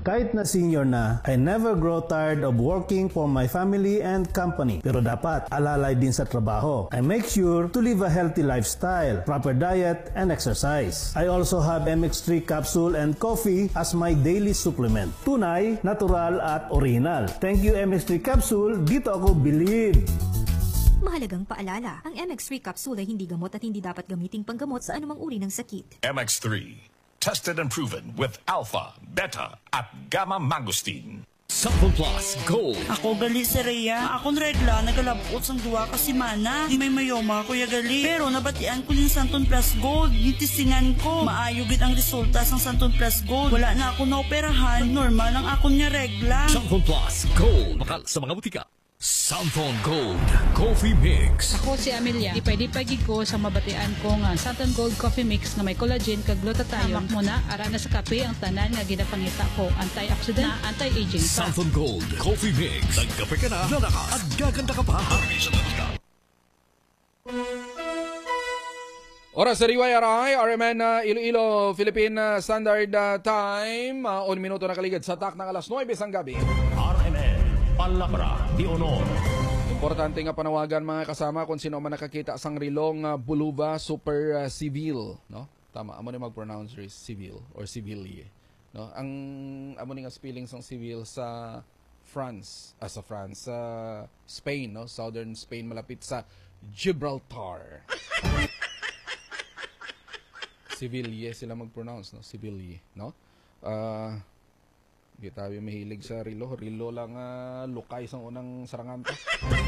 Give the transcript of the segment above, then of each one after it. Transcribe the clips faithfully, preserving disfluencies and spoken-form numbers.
Kahit na senior na, I never grow tired of working for my family and company. Pero dapat alalay din sa trabaho. I make sure to live a healthy lifestyle, proper diet, and exercise. I also have M X three capsule and coffee as my daily supplement. Tunay, natural, at original. Thank you M X three capsule, dito ako believe. Mahalagang paalala, ang M X three capsule ay hindi gamot at hindi dapat gamiting panggamot sa anumang uri ng sakit. M X three, tested and proven with alpha, beta, at gamma mangosteen. Sample Plus Gold. Ako gali si Rhea. Akong regla, nagalabot sang duwa kasi mana. Di may mayoma, kuya gali. Pero nabatian ko yung Santon Plus Gold. Gitisingan ko. Maayogit ang resulta sang Santon Plus Gold. Wala na ako naoperahan. Normal ang akong niya regla. Sample Plus Gold. Bakal sa mga butika. Santon Gold Coffee Mix. Ako si Amelia. Di pwede pagig ko sa mabatian ko nga Santon Gold Coffee Mix na may collagen kag glutathione. Hamak mo na ara na sa kape ang tanan nga ginapangita ko. Antioxidant na anti-aging pa. Santon Gold Coffee Mix. Nagkape ka na, lalakas at gaganda ka pa. Oras sa D Y R I, R M N uh, Iloilo, Philippine uh, Standard uh, Time. Uh, un minuto na kaligid sa tak ng alas nuwebe sang gabi. R M N Palabra de Honor. Importante nga panawagan mga kasama kung sino man nakakita sang rilong uh, Buluba Super uh, Civil, no? Tama, amo ni mag-pronounce rin civil or civilly, no? Ang amo ni nga spelling sang civil sa France, ah, sa France, sa uh, Spain, no? Southern Spain malapit sa Gibraltar. Civilye sila mag-pronounce, no? Civilye, no? Ah, uh, di tayo mahilig sa rilo. Rilo lang uh, lukay sang unang sarangan pa.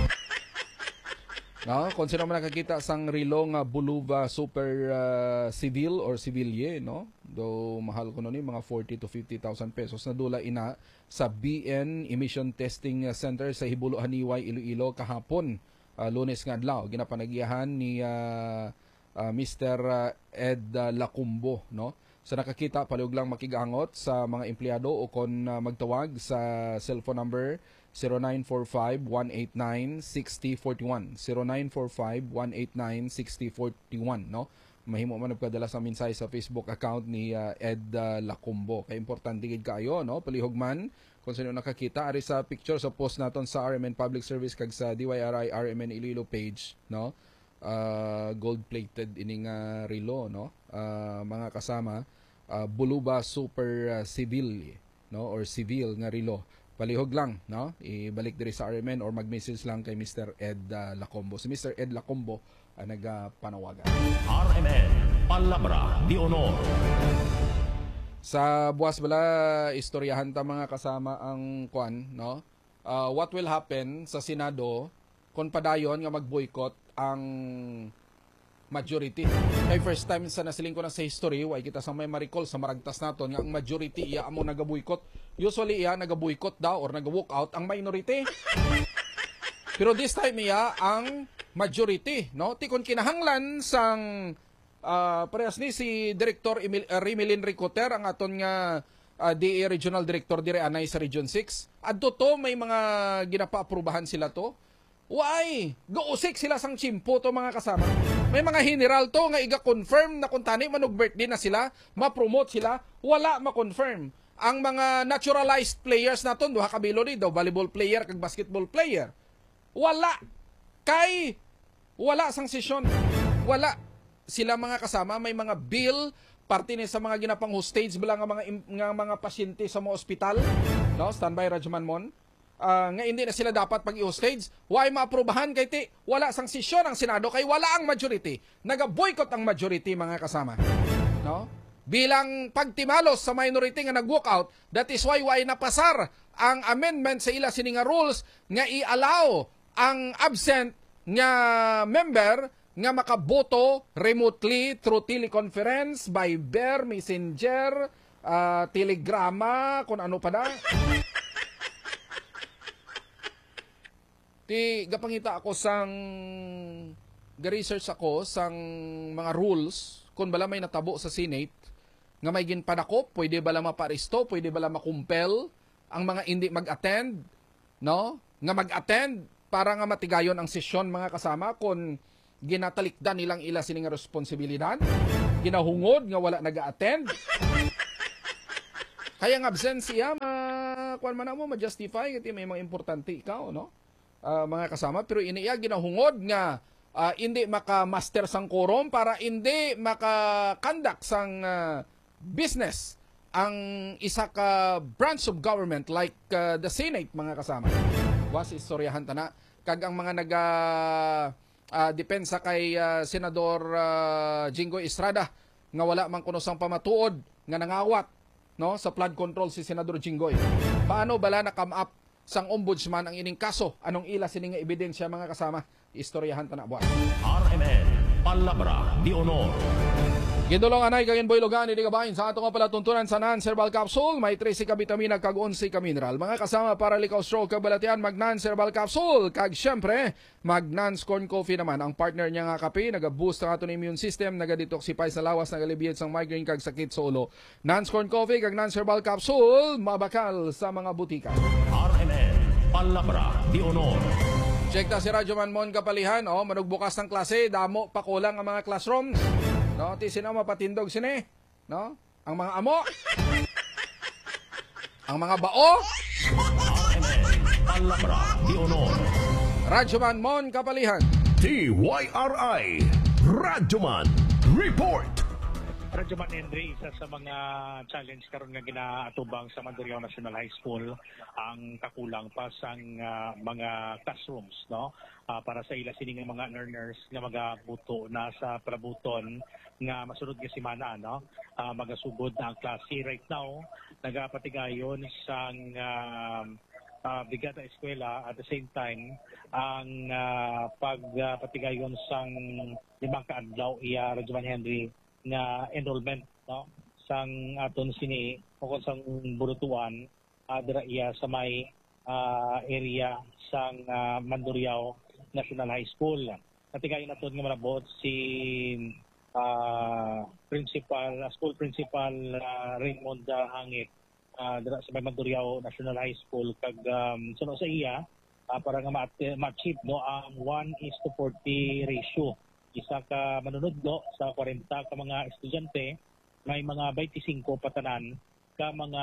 No? Kung sino man nakakita sang rilo nga Buluba Super uh, Civil or Civilye, no? Do mahal ko no ni mga forty to fifty thousand pesos na dula ina sa B N Emission Testing Center sa Hibulo Haniway, Iloilo kahapon. Uh, Lunes nga adlaw ginapanagiyahan ni uh, uh, Mister Ed uh, Lacumbo, no? Sa nakakita, paliog lang makigangot sa mga empleyado o kon uh, magtawag sa cellphone number zero nine four five, one eight nine, six zero four one. zero nine four five, one eight nine, six zero four one, no? Mahimo man nagpadala sa mensahe sa Facebook account ni uh, Ed uh, Lacumbo. Kaya importante gid kayo, no? Palihog man kung sino nakakita ari sa picture sa post naton sa R M N Public Service kag sa D Y R I R M N Iloilo page, no? Uh, gold-plated ining uh, rilo, no? Uh, mga kasama, uh, Buluba Super uh, Civil, no? Or civil nga rilo. Palihog lang, no? Ibalik diri sa R M N or mag-message lang kay Mister Ed uh, Lacumbo. Si Mister Ed Lacumbo ang uh, nagpanawagan. R M N Palabra de Honor. Sa buwas bala istoryahan ta mga kasama ang kwan, no? Uh, what will happen sa Senado kung padayon nga mag-boycott ang majority. Kay first time sa nasiling ko na sa history, way kita sa may ma-recall sa maragtas naton nga ang majority iya amo naga-boycott. Usually iya naga-boycott daw or naga-walk out ang minority. Pero this time iya ang majority, no? Ti kon kinahanglan sang uh, parehas ni si Director Emil, uh, Rimilin Ricoter ang aton nga uh, D A Regional Director dire anay sa Region six. Adto to may mga ginapa-aprubahan sila to. Why? Goosik sila sang chimpo to mga kasama. May mga general to nga iga-confirm na kung tani manog birthday na sila, ma-promote sila, wala ma-confirm. Ang mga naturalized players naton duha kabilo ni daw volleyball player kag basketball player. Wala kay wala sang sesyon. Wala sila mga kasama, may mga bill parte ni sa mga ginapang hostage bala nga mga nga mga pasyente sa mga ospital, no? Standby Rajman Mon. Uh, nga hindi na sila dapat pag-i-hostage. Why maaprubahan kay ti? Wala sang sesyon ang Senado kay wala ang majority. Naga-boycott ang majority mga kasama. No? Bilang pagtimalos sa minority nga nag-walk out, that is why why napasar ang amendment sa ila sini nga rules nga i-allow ang absent nga member nga makaboto remotely through teleconference, Viber, Messenger, uh, Telegrama, kung ano pa na. Ti gapangita ako sang ga-research ako sang mga rules kung bala may natabo sa Senate nga may ginpadakop, pwede bala maparisto, pwede bala makumpel ang mga hindi mag-attend, no? Nga mag-attend para nga matigayon ang sesyon mga kasama kung ginatalikdan nilang ila sini nga responsibilidad, ginahungod nga wala naga-attend. Kaya nga absensya, uh, kuan man mo ma-justify kasi may mga importante ikaw, no? Uh, mga kasama, pero iniya ginahungod nga uh, hindi maka-master sang quorum para hindi maka-conduct sang uh, business ang isa ka branch of government like uh, the Senate, mga kasama. Was istoryahan tana kag ang mga naga uh, depensa kay uh, Senador uh, Jinggoy Estrada nga wala man kuno sang pamatuod nga nangawat, no, sa flood control si Senador Jinggoy. Paano bala na come up sang ombudsman ang ining kaso? Anong ila sining nga ebidensya, mga kasama? Istoryahan ta na buwan. R M N Palabra de Honor. Gidulong anay kagin boy logan hindi kabahin sa ato nga pala tuntunan sa Nance Herbal Capsule. May trese ka vitamina kag onse ka mineral. Mga kasama, para likaw stroke kag balatian, mag Nance Herbal Capsule. Kag syempre, mag Nance Corn Coffee naman. Ang partner niya nga kape, naga-boost ang ato immune system, naga-detoxify sa lawas, nagalibiyad sang migraine kag sakit sa ulo. Nance Corn Coffee kag Nance Herbal Capsule, mabakal sa mga butika. R M N Palabra de Honor. Check ta si Radyo Manmon Kapalihan, oh, manugbukas ng klase, damo pa kulang ang mga classrooms. No, ti sino mapatindog sini, no? Ang mga amo. Ang mga bao. R M N Palabra de Honor. Radyoman Mon Kapalihan. T Y R I Radyoman Report. Radyoman Henry, isa sa mga challenge karon nga ginaatubang sa Mandurriao National High School ang kakulang pa sang uh, mga classrooms, no, uh, para sa ila sining mga learners nga magabuto na sa palabuton nga masunod nga semana, no, uh, magasugod na ang klase right now. Nagapatigayon sang uh, uh, Brigada Eskwela, at the same time ang uh, pagpatigayon sang limang kaadlaw iya Radyoman Henry nga enrollment, no, sang aton sini o sang burutuan uh, dira iya sa may uh, area sang uh, Mandurriao National High School. Natigayon naton nga malabot si uh, principal uh, school principal uh, Raymond uh, Hangit uh, dira sa may Mandurriao National High School kag um, suno sa iya uh, para nga ma-achieve, no, ang one is to forty ratio. Isa ka manunodlo sa forty ka mga estudyante, may mga twenty-five patanan ka mga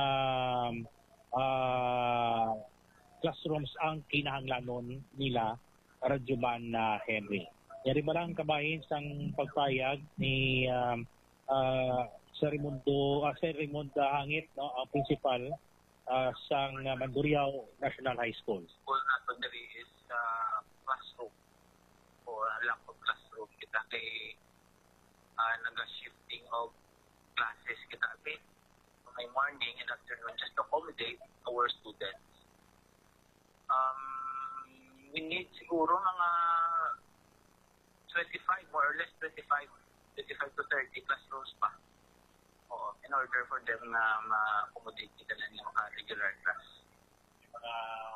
uh, classrooms ang kinahanglanon nila, Radyoman na uh, Henry. Yari ba lang kabahin sang pagpayag ni uh, uh, Sir Raimundo, uh, Sir Raimundo Hangit, no, ang principal uh, sang uh, Mandurriao National High School. School nato diri is uh, classroom or lack of classroom kita kay uh, naga-shifting of classes kita bit may morning and afternoon just to accommodate our students. Um, we need siguro mga twenty-five, more or less twenty-five, twenty-five to thirty classrooms pa. Oo, in order for them na ma-accommodate kita na yung mga regular class. Yung mga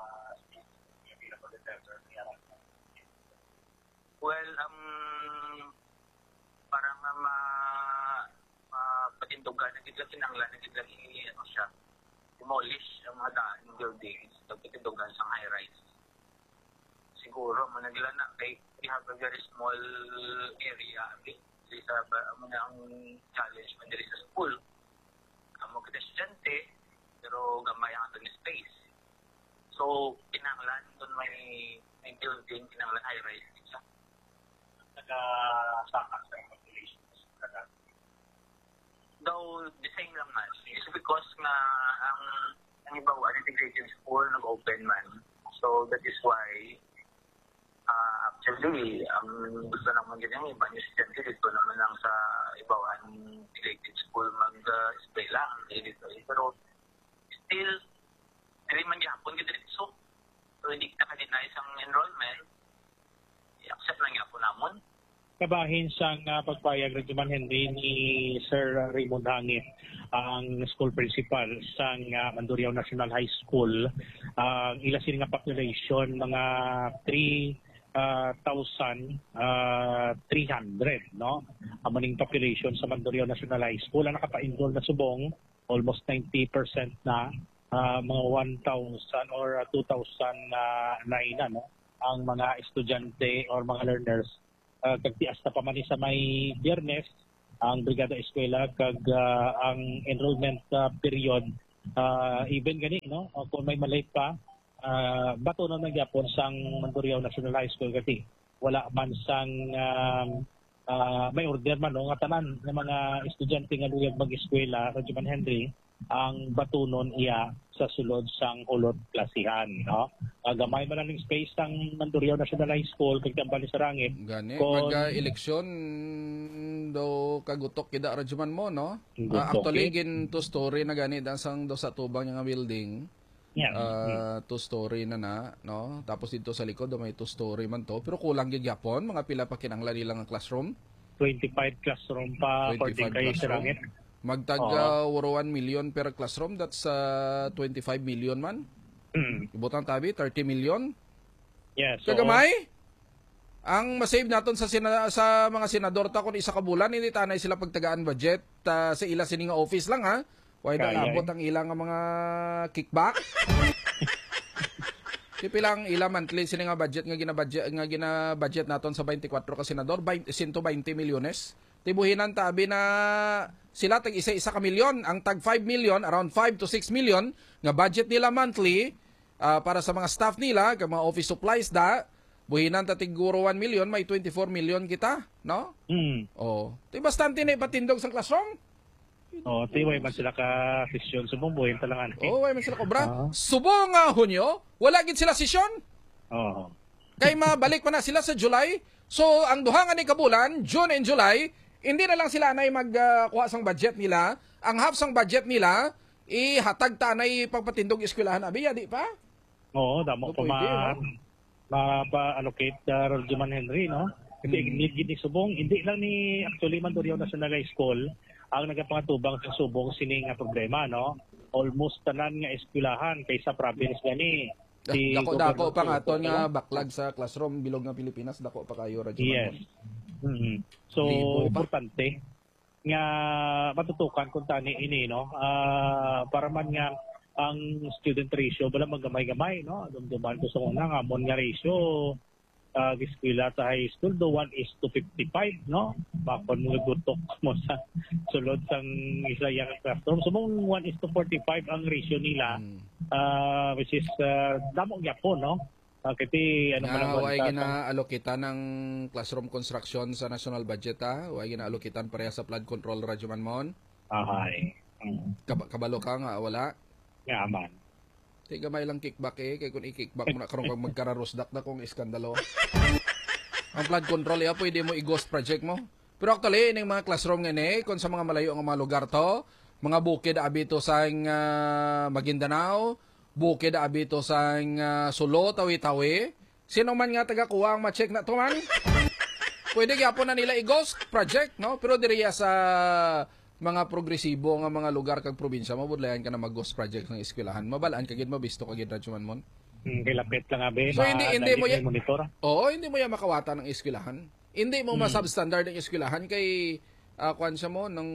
well, um, parang uh, ma, mapatindugan, nagiglang kinanglan, nagiglang ano siya, demolish ang mga daan buildings, nagpatindugan sa high-rise. Siguro, managlan na, kay we have a very small area, okay? Sa mga ang challenge man diri sa school. Amo kita estudyante, pero gamay ang atong space. So, kinanglan, doon may, may building, kinanglan high-rise siya. Nag-sakas sa populations. Though, the same lang man. It's because nga, ang, ang iba, an integrated school, nag-open man. So, that is why, uh, actually, um, gusto naman ganyan, iba yung estudyante dito naman lang sa ibaw, an integrated school, mag-display uh, lang. Dito. Pero, still, hindi man yapon ka dito. So, hindi ka na-deny sa enrollment, i-accept lang yapon namon. Kabahin siyang uh, pagpayag Radyoman Henry ni Sir Raymond Hangit, ang school principal sa uh, Mandurriao National High School. Ang uh, ila sila nga population, mga three thousand three hundred, no? Ang maning population sa Mandurriao National High School ang nakapa-enroll na subong, almost ninety percent na, uh, mga one thousand or uh, two thousand nine na, no? Ang mga estudyante or mga learners. Uh, kagtias na pa man sa may Biyernes ang Brigada Eskwela kag uh, ang enrollment uh, period uh, even gani no uh, kung may malate pa uh, bato na nagyapon sang Mandurriao National High School kasi wala man sang um, uh, may order man no nga tanan ng mga estudyante nga luyag mag-eskwela sa Juman Henry ang batunon iya sa sulod sang ulod klasihan no uh, gamay man lang space sang Mandurriao National High School kag tambali sa rangit gani Kung- mag-eleksyon do kagutok kida radyoman mo no. Gutok, Uh, actually eh. gin two story na gani dan sang do sa tubang nga building. yeah. Uh, two story na na no. Tapos dito sa likod do may two story man to pero kulang gid gyapon mga pila pa kinahanglan nila nga classroom. twenty-five classroom pa according kay sa rangit. Magtag uh, one million per classroom, that's uh, twenty-five million man. Mm. Ibutang tabi, thirty million. Yes. So, Kagamay? Ang masave naton sa sina, sa mga senador ta kun isa ka bulan, hindi tanay sila pagtagaan budget uh, sa ila sini nga office lang ha. Why na Kaya, abot eh. ang ilang nga mga kickback? Di pilang ila monthly sini nga budget nga gina-budget nga gina-budget naton sa twenty-four ka senador, one hundred twenty milyones. Tibuhinan tabi na sila tag isa-isa ka milyon, ang tag five million, around five to six million nga budget nila monthly uh, para sa mga staff nila, kag mga office supplies da, buhinan ta tiguro one million, may twenty-four million kita, no? Mm. Oh, ti bastante na ipatindog sa classroom. Oh, tiway man sila ka sesyon sumumbuhin talangan. Oh, way man sila kobra. Ah. Subong nga hunyo, wala gid sila sesyon. Oh. Kay mabalik pa na sila sa July. So, ang duha nga ni kabulan, June and July, hindi na lang sila na magkuha uh, sang budget nila. Ang half sang budget nila, ihatag ta na ipagpatindog eskwelahan abiya, di pa? Oo, damo So, pa pwede, ma no? ma-allocate uh, Juman Henry, no? Kasi Hmm. need gid ni Subong, hindi lang ni actually Mandurriao National High School ang nagapangatubang sa Subong sini nga problema, no? Almost tanan nga eskwelahan kaysa province gani. Si Dako dako Governor pa nga Subong, aton nga no? backlog sa classroom bilog nga Pilipinas, dako pa kayo radyo. Yes. Mhm. So, Libo pa. importante nga matutukan kung tani ini, no? Ah, para man nga ang student ratio wala magamay-gamay, no? Dumduman ko sa una nga mon nga ratio uh, giskwela sa high school do one is to fifty-five, no? Bakon mo gutok mo sa sulod sang islayang classroom. So mong one is to forty-five ang ratio nila, Hmm. uh, which is uh, damo gyapon, no? Uh, kasi ano man ang Nga, way bansa- gina-allokitan ng classroom construction sa national budget ha. Way gina-allokitan pareha sa flood control radyo man mon. Ahay. Mm. Kab- kabalo ka nga wala. Nga man. Tiga may lang kickback eh. Kaya kung i-kickback mo na karon pag magkararosdak na kung iskandalo. Ang flood control ya pwede mo i-ghost project mo. Pero actually ining mga classroom nga ni kung sa mga malayo nga mga lugar to, mga bukid abito sa uh, Maguindanao, bukid abito sa uh, Sulo, Tawi-Tawi. Sino man nga taga kuha ang ma-check na to man? Pwede gyapon na nila i-ghost project, no? Pero diriya sa mga progresibo nga mga lugar kag probinsya mo budlayan ka na mag-ghost project ng eskwelahan. Mabalaan ka gid mabisto ka gid radyo man mon. Mm, kilapit lang abe. So, hindi- hindi mo yan- monitor. Oo, hindi mo yan makawata ng eskwelahan. Hindi mo Hmm. ma-substandard ng eskwelahan kay uh, kuan siya mo ng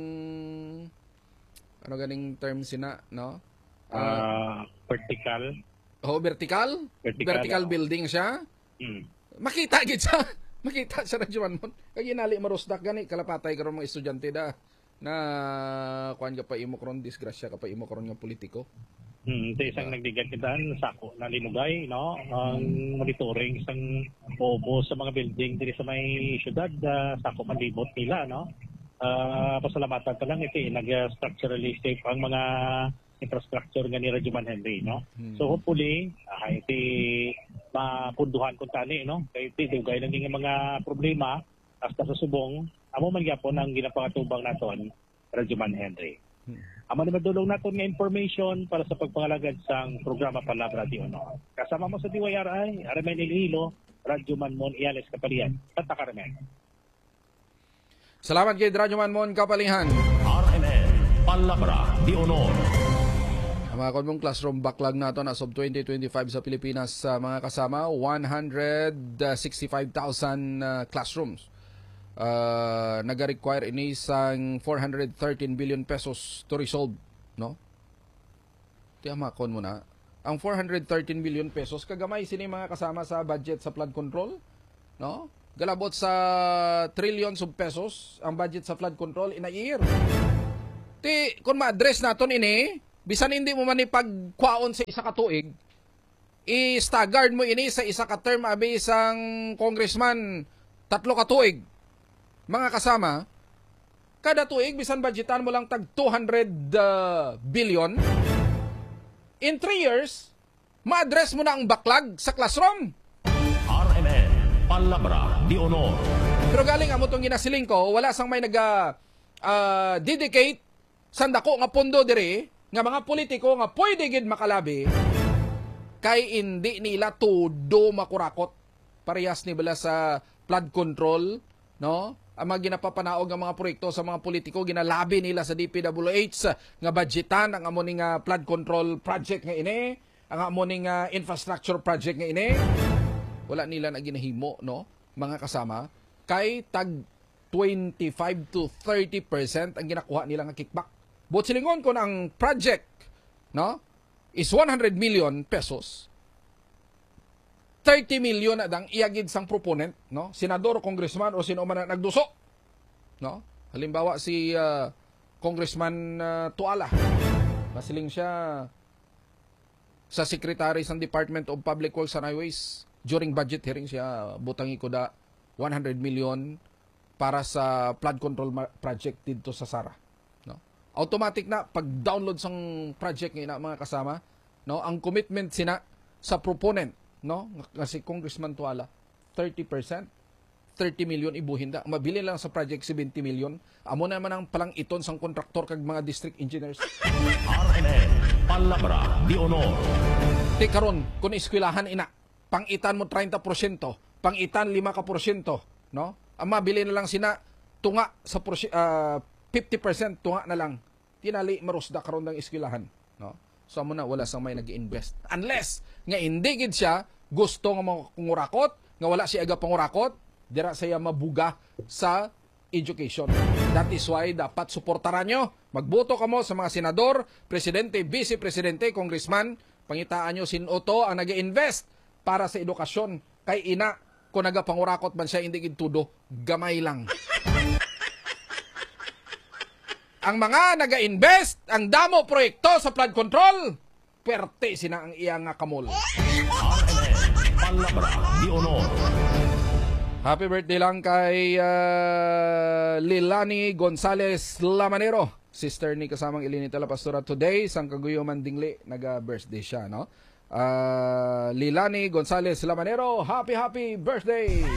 ano ganing term sina, no? Ah, vertical. Oh, vertical? Vertical, Vertical oo. building siya. Mm. Makita gid siya. Makita siya radyo man mon. Kay ginali marosdak gani kalapatay karon mga estudyante da na kuan ka pa imo karon disgrasya ka pa imo karon nga politiko. Hmm, ito isang nagdigan kitaan sako na linugay, no? Ang monitoring isang bobo sa mga building diri sa may syudad, uh, sako man libot nila, no? Ah, pasalamatan pa lang ito, eh, nag-structurally safe ang mga infrastructure nga ni Rajuman Henry, no? So hopefully, ah, iti mapunduhan kung tani, no? Kaya iti dugay lang yung mga problema hasta sa subong, amo man gyapon ang ginapangatubang naton Rajuman Henry. Amo ni madulong naton nga information para sa pagpangalagad sang programa Palabra di Honor. Kasama mo sa D Y R I, Armen Iloilo, Radyo Manmon Iales Kapalian, at Takarmen. Salamat kay Radyo Manmon Kapalihan. R M N Palabra de Honor. Ang mga konmong classroom backlog nato as of twenty twenty-five sa Pilipinas sa mga kasama one hundred sixty-five thousand uh, classrooms. Uh, naga-require ini sang four hundred thirteen billion pesos to resolve, no? Tiyamakon mo na. Ang four hundred thirteen billion pesos kagamay sini mga kasama sa budget sa flood control, no? Galabot sa trillions of pesos ang budget sa flood control in a year. Ti kun ma-address naton ini, bisan hindi mo man ipagkwaon sa isa ka tuig, i-staggered mo ini sa isa ka term abi isang congressman tatlo ka tuig. Mga kasama, kada tuig bisan budgetan mo lang tag two hundred uh, billion. In three years, ma-address mo na ang backlog sa classroom. R M N, Palabra de Honor. Pero galing amo tong ginasiling ko, wala sang may naga uh, dedicate sa dako nga pondo diri nga mga politiko nga pwede gid makalabi kay hindi nila todo makurakot. Parehas ni bala sa flood control, no? Ang mga ginapapanaog ng mga proyekto sa mga politiko, ginalabi nila sa D P W H nga budgetan ang amo ning uh, flood control project nga ini, ang amo ning uh, infrastructure project nga ini. Wala nila na ginahimo, no? Mga kasama, kay tag twenty-five to thirty percent ang ginakuha nila nga kickback. But silingon ko na ang project, no, is one hundred million pesos. thirty million na dang iagid sang proponent, no? Senador, congressman o sino man na nagduso, no? Halimbawa si uh, Congressman uh, Tuala. Masiling siya sa secretary sa Department of Public Works and Highways. During budget hearing siya butangi ko da one hundred million para sa flood control project dito sa Sara. Automatic na pag-download sang project nga mga kasama, no, ang commitment sina sa proponent, no, nga si Congressman Tuala, thirty percent, thirty million ibuhin da. Mabili lang sa project seventy million. Amo na man ang palang iton sang kontraktor kag mga district engineers. R M N, Palabra de Honor. Ti karon kun eskwelahan ina, pangitan mo thirty percent, pangitan five percent, no? Ang mabili na lang sina tunga sa uh, fifty percent tunga na lang. Tinali marusda karon ng eskwelahan, no? So amo na wala sang may nag-invest. Unless nga hindi gid siya gusto nga mangurakot, nga wala siya aga pangurakot, dira siya mabuga sa education. That is why dapat suportaran nyo. Magboto kamo sa mga senador, presidente, vice presidente, congressman, pangitaan nyo sino to ang nag-invest para sa edukasyon. Kay ina kung nagapangurakot man siya hindi gid tudo, gamay lang. Ang mga naga-invest, ang damo proyekto sa flood control, pwerte sina ang iyang kamol. R M N, Palabra de Honor. Happy birthday lang kay uh, Lilani Gonzales Lamanero, sister ni kasamang Elinita La Pastora today, sang Kaguyuman Dingli, naga-birthday siya, no? Uh, Lilani Gonzales Lamanero, happy happy birthday!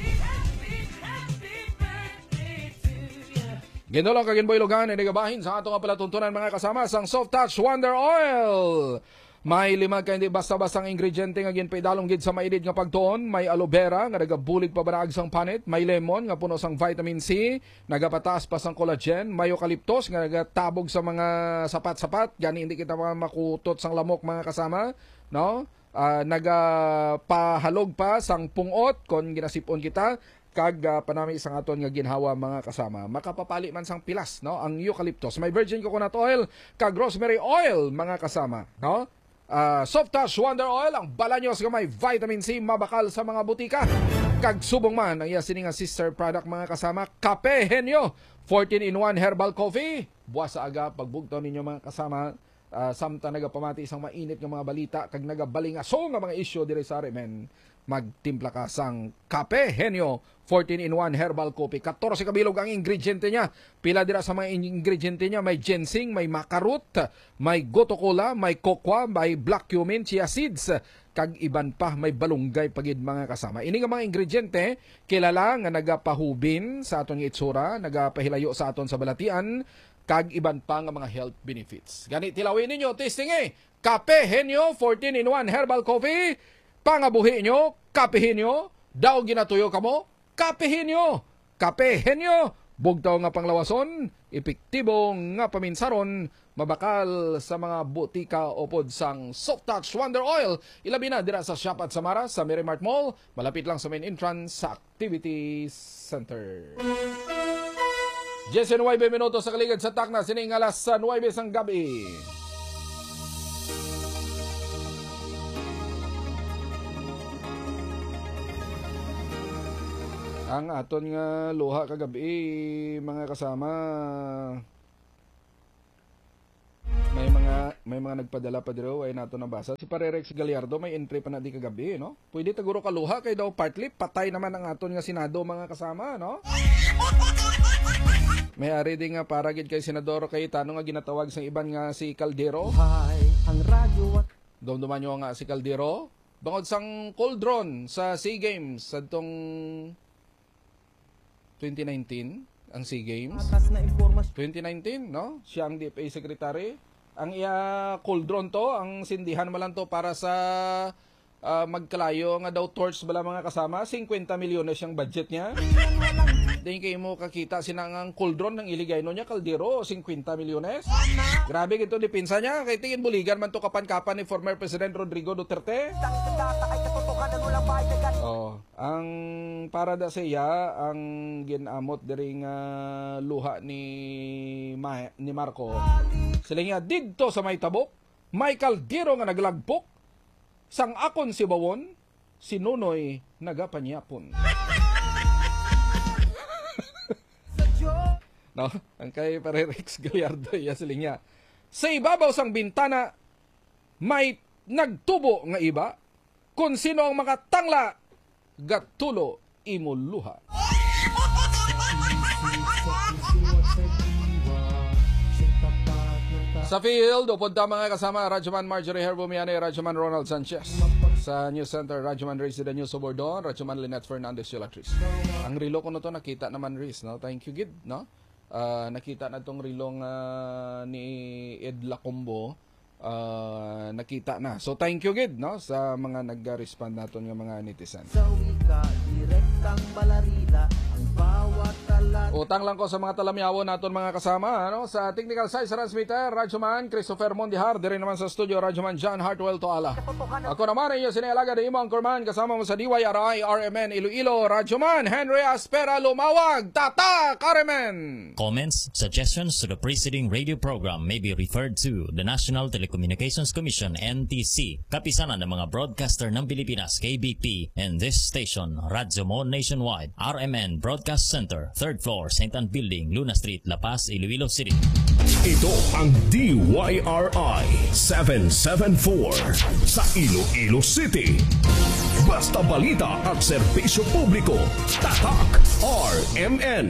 Ginulong kaginboy lugan ay nagabahin sa ato nga palatuntunan mga kasama sang Soft Touch Wonder Oil. May lima ka hindi basta-bastang ingrediente nga ginpaidalong gid sa maidid nga pagtuon. May aloe vera nga nagabulig pa banaag sang panit. May lemon nga puno sang vitamin C, nagapataas pa sang collagen. May eucalyptus nga nagatabog sa mga sapat-sapat. Gani hindi kita makutot sang lamok mga kasama, no? Uh, nagapahalog pa sang pungot kon ginasipon kita. Kag uh, panami isang aton nga ginhawa mga kasama, makapapali man sang pilas, no, ang eucalyptus. May virgin coconut oil kag rosemary oil mga kasama, no. Uh, Soft Touch Wonder Oil, ang balanyos nga may vitamin C, mabakal sa mga butika. Kag subong man ang iya sini nga sister product mga kasama, Kape Henyo fourteen in one herbal coffee. Buwas sa aga pagbugtaw ninyo mga kasama. Uh, samta nagapamati isang mainit nga mga balita kag nagabalingaso nga mga issue dire sa R M N, magtimpla ka sang Kape Henyo fourteen in one herbal coffee. fourteen kabilog ang ingrediente niya. Pila dira sa mga ingrediente niya, may ginseng, may macarot, may goto cola, may cocoa, may black cumin, chia seeds, kag iban pa, may balunggay pagid mga kasama. Ini nga mga ingrediente kilala nga nagapahubin sa aton nga itsura, nagapahilayo sa aton sa balatian, kag iban pa nga mga health benefits. Gani tilawin ninyo, tasting eh. Kape Henyo fourteen in one herbal coffee. Pangabuhi nyo, kapihin nyo. Daw ginatuyo kamo, kapihin nyo. Kapihin nyo. Bugtaw nga panglawason, epektibo nga paminsaron, mabakal sa mga butika o pod sang Soft Touch Wonder Oil. Ilabi na dira sa shop at Samara sa Merrimart Mall, malapit lang sa main entrance sa Activity Center. Jesse nine minuto sa kaligid sa takna, sining alas sa nine sang gabi. Ang aton nga luha kagabi mga kasama, may mga may mga nagpadala pa dito ay nato nabasa. Si Parerex Gallardo may entry pa na di kagabi, no? Pwede taguro kaluha kay daw partly patay naman ang aton nga Senado mga kasama, no? May ari din nga para gid kay Senador Cayetano nga ginatawag sa iban nga si Caldero. Hi, ang radyo at Domduman nyo nga si Caldero. Bangod sang cauldron sa SEA Games sa itong twenty nineteen. Ang SEA Games. twenty nineteen, no? Siya ang D F A Secretary. Ang iya cauldron to, ang sindihan mo lang to para sa uh, magkalayo nga daw torch bala mga kasama. fifty milyones siyang budget niya. Dahil kayo mo kakita sinangang cauldron ng iligay no niya, Caldero, fifty milyones. Grabe ito dipinsa niya. Kaya tingin buligan man to kapan-kapan ni former President Rodrigo Duterte. Oh, ang para da siya ang ginamot diring uh, luha ni Ma- ni Marco. Sila nga didto sa may tabok, may Caldero nga naglagpok, sang akon si bawon, si Nunoy nagapanyapon. No, ang kay Parerex Gallardo ya sila nga. Sa ibabaw sang bintana, may nagtubo nga iba, kung sino ang makatangla, gatulo imuluha. Sa field, upunta mga kasama, Radyoman Marjorie Herbumiane, Radyoman Ronald Sanchez. Sa News Center, Radyoman Riz de News Sobordon, Radyoman Lynette Fernandez Yulatriz. Ang rilo ko na to, nakita naman Riz, no? Thank you, Gid, no? Uh, nakita na itong rilong uh, ni Ed Lacombo. Uh, nakita na. So thank you gid no sa mga nag-respond naton nga mga netizen. sa wika, direktang balarila, ang bawat talat. Utang lang ko sa mga talamyawo naton mga kasama no sa technical side sa transmitter Radyoman Christopher Mondihar, dire naman sa studio Radyoman John Hartwell Toala. Ako naman inyo sinalaga ni Imong Corman kasama mo sa D Y R I R M N Iloilo Radyoman Henry Aspera Lumawag Tata Carmen. Comments, suggestions to the preceding radio program may be referred to the National Telecommunications Commission N T C, kapisanan ng mga broadcaster ng Pilipinas K B P, and this station Radyomon Nationwide R M N Broadcast Center, third floor, Saint Anne Building, Luna Street, La Paz, Iloilo City. Ito ang D Y R I seven seven four sa Iloilo City. Basta balita at serbisyo publiko, tatak R M N.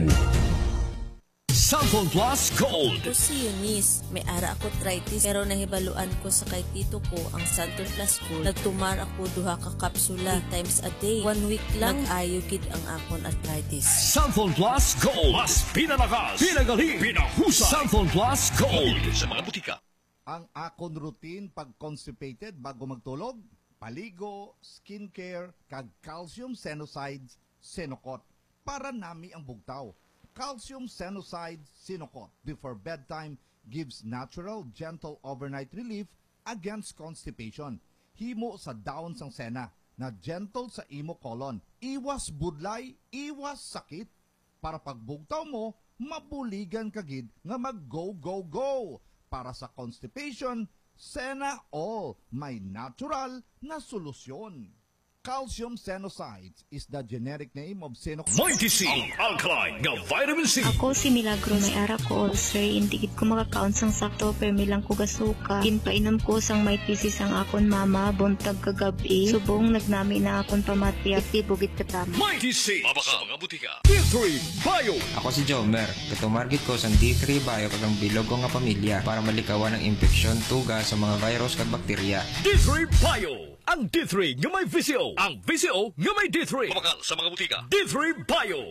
Samphon Plus Gold. Ako si Eunice, may ara ako arthritis pero nahibaluan ko sa kay tito ko ang Samphon Plus Gold. Nagtumar ako duha ka kapsula three times a day. One week lang nag-ayo gid ang akon arthritis. Samphon Plus Gold. Mas pinalakas, pinagaling, pinahusay. Samphon Plus Gold sa mga butika. Ang akon routine pag constipated bago magtulog, paligo, skincare, kag calcium senosides, Senocot para nami ang bugtaw. Calcium Senosides Senocot before bedtime gives natural, gentle overnight relief against constipation. Himo sa daon sang sena na gentle sa imo colon. Iwas budlay, iwas sakit. Para pagbugtaw mo, mabuligan kagid nga mag-go, go, go. Para sa constipation, Sena All, may natural na solusyon. Calcium Senosides is the generic name of Senocot. Mighty C, ang alkaline nga vitamin C. Ako si Milagro, may ara ko ulcer. Indigit ko makakaon sang sakto, permilang ko gasuka. Ginpainom ko sang may pisis ang akon mama, buntag kagabi. Subong nagnami na akon pamatya, iti bugit katama. Mighty C, mabaka mga butika. D three Bio. Ako si Jomer, katumargit ko sang D three Bio kagang bilog ko nga pamilya para malikawan ang infeksyon, tuga sa mga virus kag bakterya. D three Bio. Ang D three nga may V C O. Ang V C O nga may D three. Mabakal sa mga butika. D three Bio.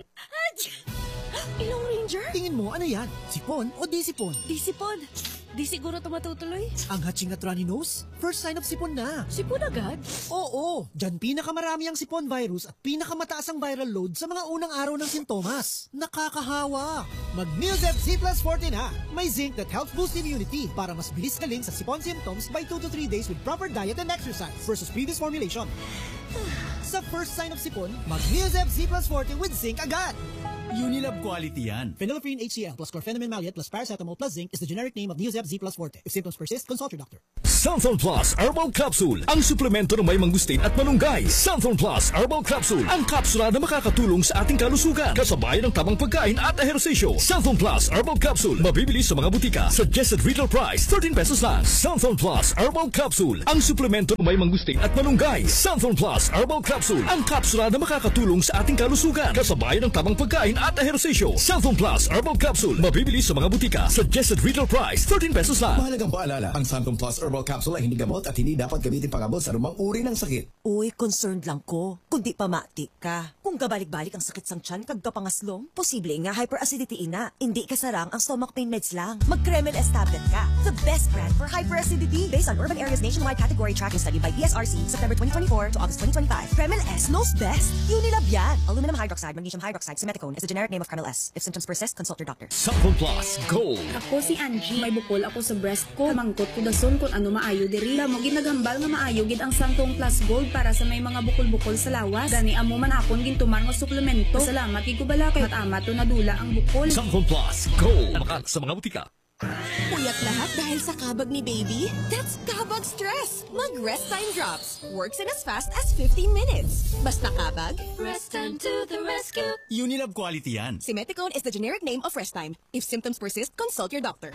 Ilong Ranger? Tingin mo, ano yan? Sipon o di sipon? Di sipon. Di siguro ito matutuloy. Ang hatching at runny nose? First sign of sipon na. Sipon agad? Oo. Diyan pinakamarami ang sipon virus at pinakamataas ang viral load sa mga unang araw ng sintomas. Nakakahawa. Mag-Neosep Z plus forty na. May zinc that helps boost immunity para mas bilis galing sa sipon symptoms by two to three days with proper diet and exercise versus previous formulation. Sa first sign of sipon, mag-Neosep Z plus forty with zinc agad. Unilab quality yan. Phenylephrine H C l plus chlorpheniramine maleate plus paracetamol plus zinc is the generic name of Neozeb Z plus Forte. If symptoms persist, consult your doctor. Santhon Plus Herbal Capsule, ang suplemento ng may mangustin at malunggay. Santhon Plus Herbal Capsule, ang kapsula na makakatulong sa ating kalusugan, kasabay ng tamang pagkain at ehersisyo. Santhon Plus Herbal Capsule, mabibili sa mga butika. Suggested retail price, thirteen pesos lang. Santhon Plus Herbal Capsule, ang suplemento ng may mangustin at malunggay. Santhon Plus Herbal Capsule, ang kapsula na makakatulong sa ating kalusugan, kasabay ng tamang pagkain at ehersisyo. Santhon Plus Herbal Capsule, mabibili sa mga butika. Suggested retail price, thirteen pesos lang. Mahalagang paalala, ang Santhon Plus Herbal Capsule ay hindi gamot at hindi dapat gamitin pangabot sa anumang uri ng sakit. Uy, concerned lang ko. Kundi pamati ka. Kung kabalik-balik ang sakit sang tiyan kag kapangaslong, posible nga hyperacidity ina. Hindi kasarang ang stomach pain meds lang. Mag-Kremel S tablet ka. The best brand for hyperacidity. Based on Urban Areas Nationwide Category Tracking Study by E S R C, September twenty twenty-four to August twenty twenty-five. Kremel S knows best. Unilab yan. Aluminum hydroxide, magnesium hydroxide, simeticone is the generic name of Kremel S. If symptoms persist, consult your doctor. Santhon Plus Gold. Ako si Angie. May bukol ako sa breast ko. Mangkot ko dason kung ano maayo diri. Lamo ginaghambal nga maayo gid ang Santhon Plus Gold para sa may mga bukol-bukol sa lawas. Gani amo man akon gintumar nga suplemento. Salamat gid ko bala kay matama to nadula ang bukol. Santhon Plus Gold. Makat sa mga butika. Puyat lahat dahil sa kabag ni baby? That's kabag stress! Mag-Rest Time Drops. Works in as fast as fifteen minutes. Basta kabag, Rest Time to the rescue. Unilab quality yan. Simeticone is the generic name of Rest Time. If symptoms persist, consult your doctor.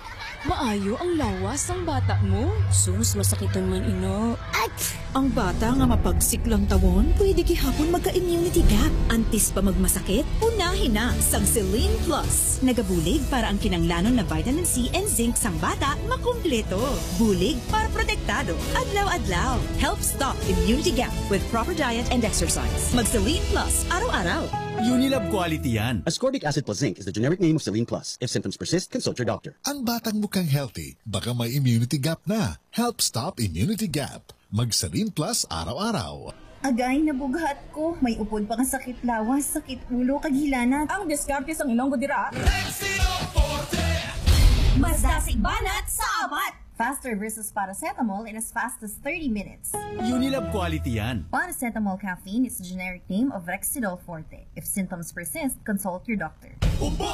Maayo ang lawas ng bata mo. Sus, masakitan man ino. At ang bata nga mapagsik lang tawon, pwede gihapon magka-immunity gap. Antis pa magmasakit, unahin na sang Celine Plus. Nagabulig para ang kinanglanon na vitamin C and zinc sang bata makumpleto. Bulig para protektado. Adlaw-adlaw. Help stop immunity gap with proper diet and exercise. Mag Celine Plus araw-araw. Unilab quality yan. Ascorbic acid plus zinc is the generic name of Celine Plus. If symptoms persist, consult your doctor. Ang batang mukhang healthy, baka may immunity gap na. Help stop immunity gap. Mag Celine Plus araw-araw. Agay, nabughat ko. May upod pa kang sakit lawas, sakit ulo, kaghilanat. Ang diskarte sang ilonggo dira. Mas dasig banat sa abat. Faster versus paracetamol in as fast as thirty minutes. Unilab quality yan. Paracetamol caffeine is the generic name of Rexidol Forte. If symptoms persist, consult your doctor.